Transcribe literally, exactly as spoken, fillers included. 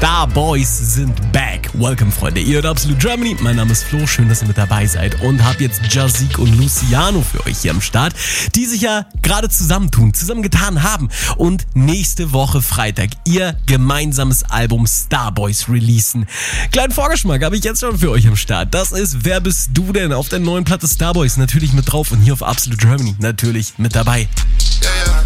Starboys sind back. Welcome, Freunde. Ihr hört Absolute Germany. Mein Name ist Flo. Schön, dass ihr mit dabei seid. Und hab jetzt Jazik und Luciano für euch hier am Start, die sich ja gerade zusammentun, zusammengetan haben. Und nächste Woche Freitag ihr gemeinsames Album Starboys releasen. Kleinen Vorgeschmack habe ich jetzt schon für euch am Start. Das ist Wer bist du denn? Auf der neuen Platte Starboys natürlich mit drauf und hier auf Absolute Germany natürlich mit dabei. Ja, ja.